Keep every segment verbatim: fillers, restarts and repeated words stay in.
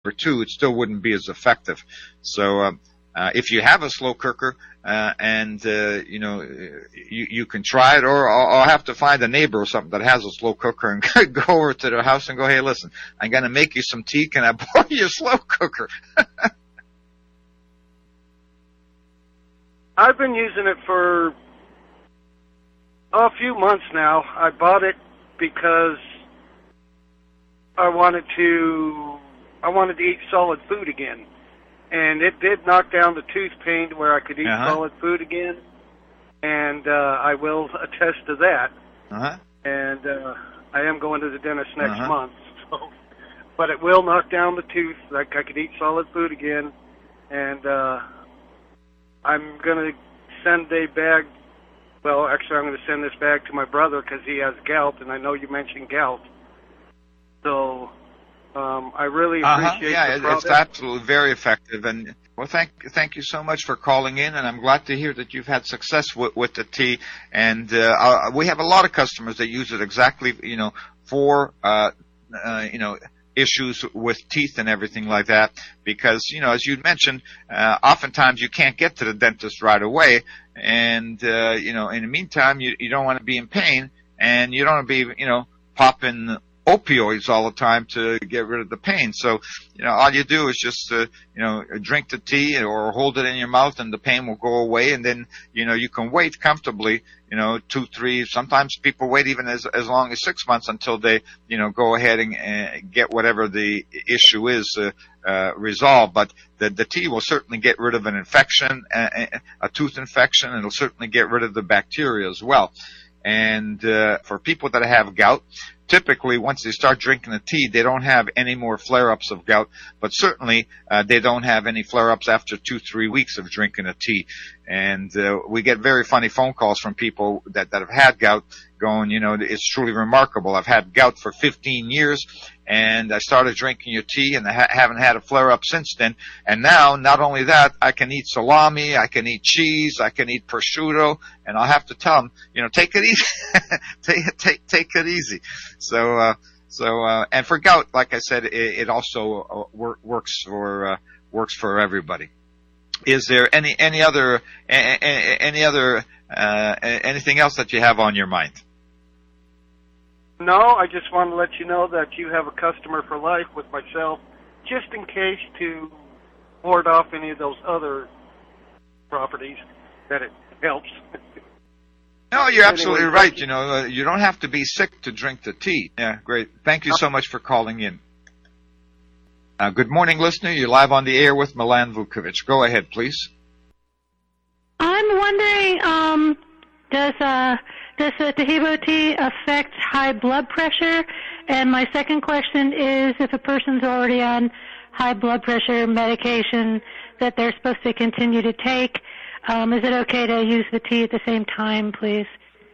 or two, it still wouldn't be as effective. So uh, uh, if you have a slow cooker, uh, and uh, you know you you can try it, or I'll, I'll have to find a neighbor or something that has a slow cooker and go over to their house and go, hey, listen, I'm going to make you some tea. Can I borrow your slow cooker? I've been using it for a few months now. I bought it because I wanted to I wanted to eat solid food again, and it did knock down the tooth pain to where I could eat uh-huh. solid food again, and uh, I will attest to that. Uh-huh. And uh, I am going to the dentist next uh-huh. month, so, but it will knock down the tooth. Like I could eat solid food again, and uh, I'm going to send a bag. Well, actually, I'm going to send this bag to my brother because he has gout, and I know you mentioned gout. So um, I really appreciate uh-huh. yeah, the product. It's absolutely very effective. And well, thank thank you so much for calling in, and I'm glad to hear that you've had success with, with the tea. And uh, we have a lot of customers that use it exactly, you know, for uh, uh, you know. issues with teeth and everything like that, because, you know, as you mentioned, uh, oftentimes you can't get to the dentist right away, and, uh, you know, in the meantime, you, you don't want to be in pain, and you don't want to be, you know, popping opioids all the time to get rid of the pain. So, you know, all you do is just, uh, you know, drink the tea or hold it in your mouth and the pain will go away, and then, you know, you can wait comfortably, you know, two, three, sometimes people wait even as, as long as six months until they, you know, go ahead and uh, get whatever the issue is, uh, uh, resolved. But the, the tea will certainly get rid of an infection, a, a tooth infection, and it'll certainly get rid of the bacteria as well. And, uh, for people that have gout, typically, once they start drinking the tea, they don't have any more flare-ups of gout, but certainly uh, they don't have any flare-ups after two, three weeks of drinking the tea. And uh, we get very funny phone calls from people that, that have had gout going, you know, it's truly remarkable. I've had gout for fifteen years, and I started drinking your tea, and I ha- haven't had a flare-up since then. And now, not only that, I can eat salami, I can eat cheese, I can eat prosciutto, and I'll have to tell them, you know, take it easy. take, take, take it easy. So, uh, so, uh, and for gout, like I said, it, it also uh, wor- works for, uh, works for everybody. Is there any, any other, any, any other, uh, anything else that you have on your mind? No, I just want to let you know that you have a customer for life with myself, just in case to ward off any of those other properties that it helps. No, you're absolutely anyway, right. You know, uh, you don't have to be sick to drink the tea. Yeah, great. Thank you so much for calling in. Uh, good morning, listener. You're live on the air with Milan Vukovic. Go ahead, please. I'm wondering, um, does uh, does the Taheebo tea affect high blood pressure? And my second question is, if a person's already on high blood pressure medication that they're supposed to continue to take, Um, is it okay to use the tea at the same time, please?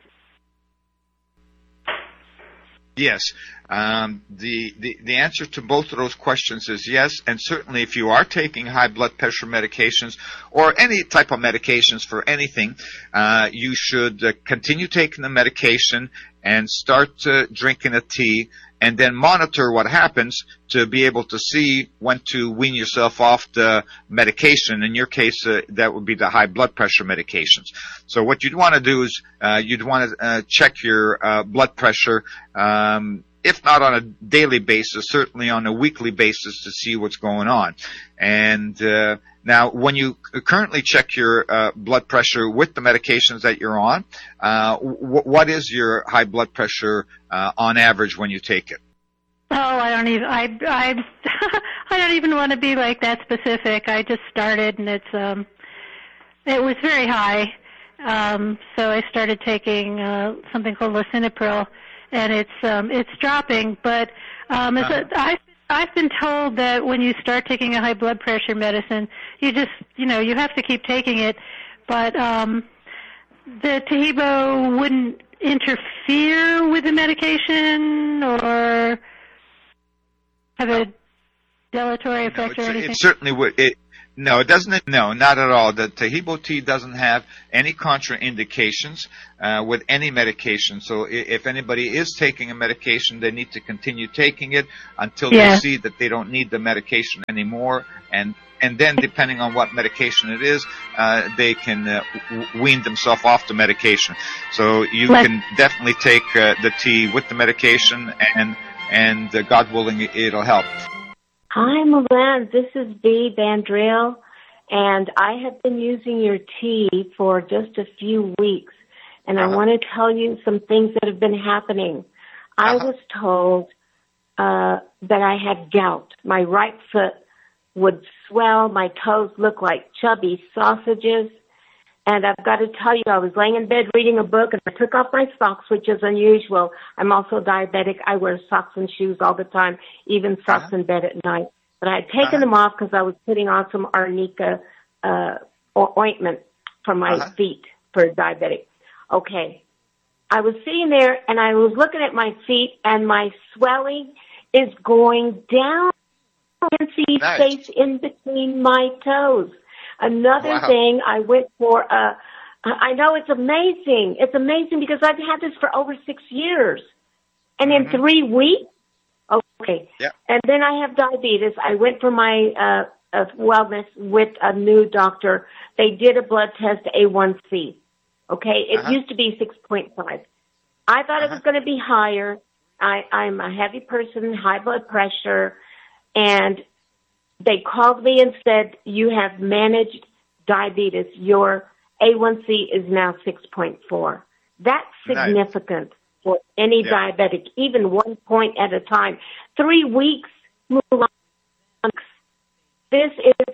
Yes. Um, the, the, the answer to both of those questions is yes, and certainly if you are taking high blood pressure medications or any type of medications for anything, uh, you should uh, continue taking the medication and start uh, drinking a tea, and then monitor what happens to be able to see when to wean yourself off the medication. In your case, uh, that would be the high blood pressure medications. So what you'd want to do is uh, you'd want to uh, check your uh, blood pressure, um, if not on a daily basis, certainly on a weekly basis to see what's going on. And uh, now, when you currently check your uh, blood pressure with the medications that you're on, uh, w- what is your high blood pressure uh, on average when you take it? Oh, I don't even. I I I don't even want to be like that specific. I just started, and it's um, it was very high. Um, so I started taking uh, something called lisinopril, and it's um, it's dropping. But um, uh-huh. it's a, I. I've been told that when you start taking a high blood pressure medicine, you just, you know, you have to keep taking it, but um, the Taheebo wouldn't interfere with the medication or have a dilatory effect no, or anything? It certainly would. It, No, it doesn't. No, not at all. The Taheebo tea doesn't have any contraindications uh, with any medication. So if anybody is taking a medication, they need to continue taking it until Yeah. they see that they don't need the medication anymore. And and then, depending on what medication it is, uh, they can uh, wean themselves off the medication. So you Like- can definitely take uh, the tea with the medication, and and uh, God willing, it'll help. Hi, Milan. This is V. Vandriel, and I have been using your tea for just a few weeks, and Uh-huh. I want to tell you some things that have been happening. I Uh-huh. was told uh, that I had gout. My right foot would swell. My toes look like chubby sausages. And I've got to tell you, I was laying in bed reading a book, and I took off my socks, which is unusual. I'm also diabetic. I wear socks and shoes all the time, even socks Uh-huh. in bed at night. But I had taken Uh-huh. them off because I was putting on some arnica uh, o- ointment for my Uh-huh. feet for diabetic. Okay. I was sitting there, and I was looking at my feet, and my swelling is going down. I can see Nice. space in between my toes. Another Wow. thing, I went for a, I know it's amazing. It's amazing because I've had this for over six years. And in Mhm. three weeks, okay. Yeah. And then I have diabetes. I went for my uh, uh, wellness with a new doctor. They did a blood test, A one C. Okay. It Uh-huh. used to be six point five. I thought it was Uh-huh. going to be higher. I, I'm a heavy person, high blood pressure, and they called me and said, you have managed diabetes. Your A one C is now six point four. That's Nice. significant for any Yeah. diabetic, even one point at a time. Three weeks, Mulan. This is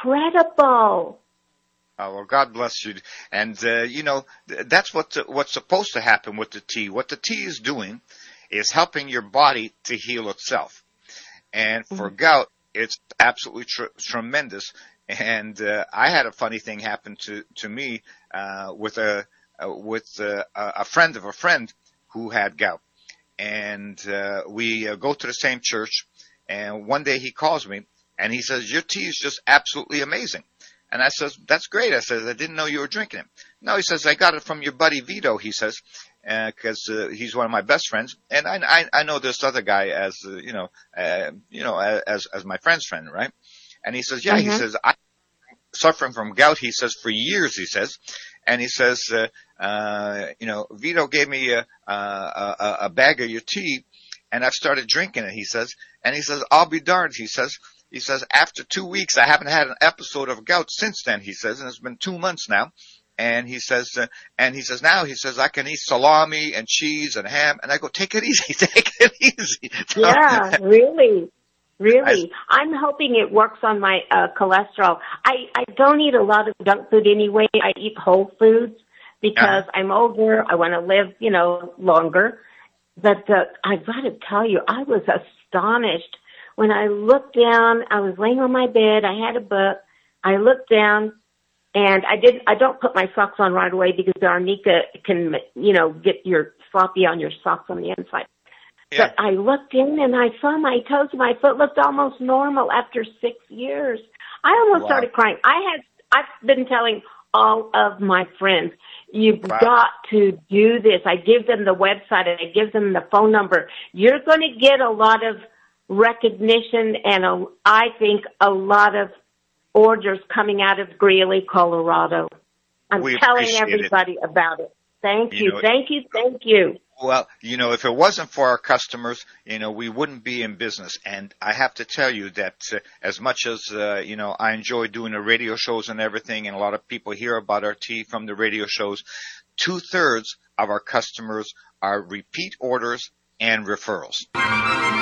incredible. Oh, well, God bless you. And, uh, you know, th- that's what what's supposed to happen with the tea. What the tea is doing is helping your body to heal itself. And for Mhm. gout, it's absolutely tr- tremendous. And uh, I had a funny thing happen to, to me uh, with a uh, with uh, a friend of a friend who had gout. And uh, we uh, go to the same church. And one day he calls me and he says, your tea is just absolutely amazing. And I says, that's great. I says, I didn't know you were drinking it. No, he says, I got it from your buddy Vito, he says, because uh, uh, he's one of my best friends. And I, I, I know this other guy as, uh, you know, uh, you know, as, as my friend's friend, right? And he says, yeah, he Mhm. says, I'm suffering from gout, he says, for years, he says. And he says, uh, uh, you know, Vito gave me a, a, a, a bag of your tea, and I've started drinking it, he says. And he says, I'll be darned, he says. He says, after two weeks, I haven't had an episode of gout since then, he says, and it's been two months now. And he says, uh, and he says, now he says, I can eat salami and cheese and ham. And I go, take it easy, take it easy. Yeah, really. Really. I'm hoping it works on my uh, cholesterol. I, I don't eat a lot of junk food anyway. I eat whole foods because Uh-huh. I'm older. I want to live, you know, longer. But uh, I've got to tell you, I was astonished when I looked down. I was laying on my bed. I had a book. I looked down, and I didn't. I don't put my socks on right away because the arnica can, you know, get your sloppy on your socks on the inside. Yeah. But I looked in and I saw my toes. My foot looked almost normal after six years. I almost Wow. started crying. I had. I've been telling all of my friends, you've Wow. got to do this. I give them the website and I give them the phone number. You're going to get a lot of recognition and a, I think a lot of orders coming out of Greeley, Colorado. I'm We telling appreciate it. everybody about it. Thank You you, know, thank you, thank you. Well, you know, if it wasn't for our customers, you know, we wouldn't be in business. And I have to tell you that uh, as much as, uh, you know, I enjoy doing the radio shows and everything, and a lot of people hear about our tea from the radio shows, two-thirds of our customers are repeat orders and referrals.